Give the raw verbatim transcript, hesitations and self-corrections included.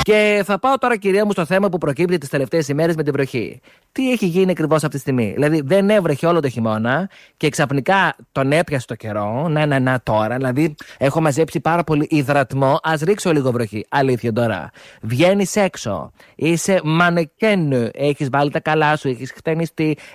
Και θα πάω τώρα, κυρία μου, στο θέμα που προκύπτει τις τελευταίες ημέρες με την βροχή. Τι έχει γίνει ακριβώς αυτή τη στιγμή? Δηλαδή, δεν έβρεχε όλο το χειμώνα και ξαφνικά τον έπιασε το καιρό. Να, να, να τώρα. Δηλαδή, έχω μαζέψει πάρα πολύ υδρατμό. Ας ρίξω λίγο βροχή. Αλήθεια τώρα. Βγαίνεις έξω. Είσαι μανεκέν. Έχεις βάλει τα καλά σου. Έχεις χτενιστεί.